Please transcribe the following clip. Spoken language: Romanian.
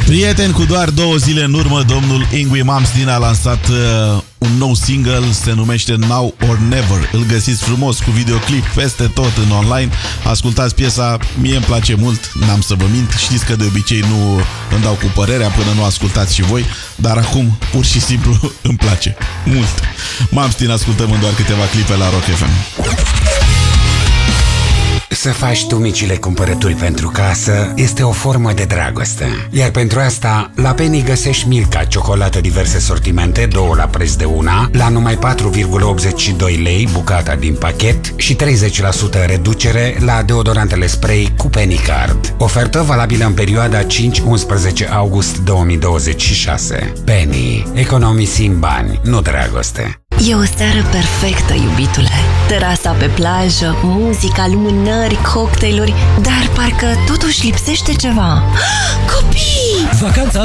Prieteni, cu doar 2 zile în urmă, domnul Yngwie Malmsteen a lansat un nou single, se numește Now or Never. Îl găsiți frumos cu videoclip peste tot în online. Ascultați piesa, mie îmi place mult, n-am să vă mint. Știți că de obicei nu îmi dau cu părerea până nu ascultați și voi, dar acum pur și simplu îmi place mult. Malmsteen ascultăm în doar câteva clipe la Rock FM. Să faci tu micile cumpărături pentru casă este o formă de dragoste. Iar pentru asta, la Penny găsești Milka, ciocolată diverse sortimente, 2 la preț de una, la numai 4,82 lei bucata din pachet și 30% reducere la deodorantele spray cu Penny Card. Ofertă valabilă în perioada 5-11 august 2026. Penny. Economisim bani, nu dragoste. E o seară perfectă, iubitule. Terasa pe plajă, muzica, lumânări, cocktailuri, dar parcă totuși lipsește ceva. Copii! Vacanța